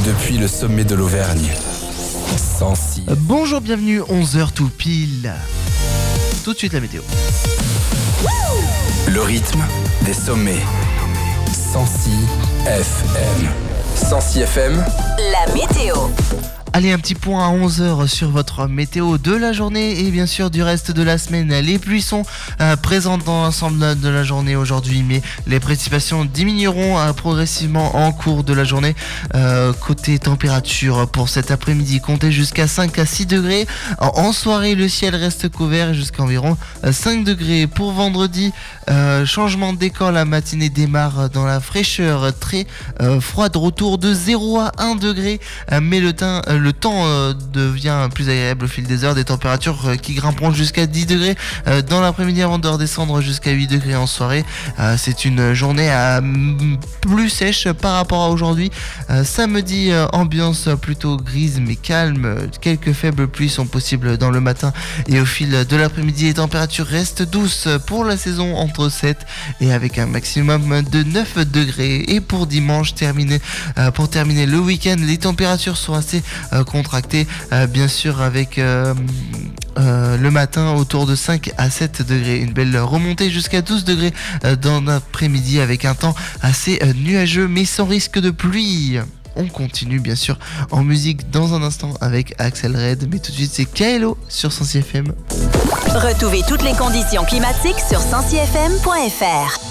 depuis le sommet de l'Auvergne. Sancy. Bonjour, bienvenue, 11h tout pile. Tout de suite la météo. Le rythme des sommets. Sancy FM. Sancy FM. La météo. Allez, un petit point à 11h sur votre météo de la journée et bien sûr du reste de la semaine. Les pluies sont présentes dans l'ensemble de la journée aujourd'hui, mais les précipitations diminueront progressivement en cours de la journée. Côté température pour cet après-midi, comptez jusqu'à 5 à 6 degrés. En soirée, le ciel reste couvert jusqu'à environ 5 degrés. Pour vendredi, changement de décor, la matinée démarre dans la fraîcheur très froide, retour de 0 à 1 degré, mais le temps devient plus agréable au fil des heures, des températures qui grimperont jusqu'à 10 degrés dans l'après-midi avant de redescendre jusqu'à 8 degrés en soirée. C'est une journée plus sèche par rapport à aujourd'hui. Samedi, ambiance plutôt grise mais calme. Quelques faibles pluies sont possibles dans le matin et au fil de l'après-midi, les températures restent douces pour la saison, entre 7 et avec un maximum de 9 degrés. Et pour dimanche, pour terminer le week-end, les températures sont assez contractées, bien sûr, avec le matin autour de 5 à 7 degrés. Une belle remontée jusqu'à 12 degrés dans l'après-midi avec un temps assez nuageux mais sans risque de pluie. On continue bien sûr en musique dans un instant avec Axel Red, mais tout de suite c'est Kaelo sur Sancy FM. Retrouvez toutes les conditions climatiques sur sancyfm.fr.